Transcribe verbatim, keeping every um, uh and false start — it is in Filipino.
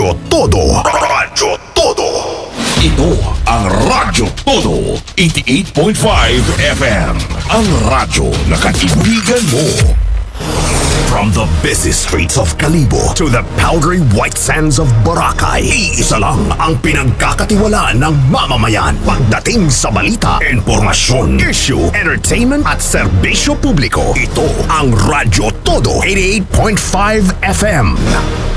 Radyo Todo. Radyo Todo. Ito ang Radyo Todo, eighty-eight point five F M. Ang radyo na kaibigan mo. From the busy streets of Kalibo to the powdery white sands of Boracay, iisa lang ang pinagkakatiwalaan ng mamamayan pagdating sa balita, impormasyon, issue, entertainment at serbisyo publiko. Ito ang Radyo Todo, eighty-eight point five F M.